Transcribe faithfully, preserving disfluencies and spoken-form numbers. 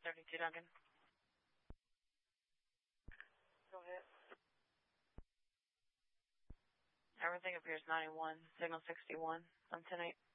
thirty-two Duncan. Go ahead. Everything appears ninety-one, signal sixty-one. I'm ten eight.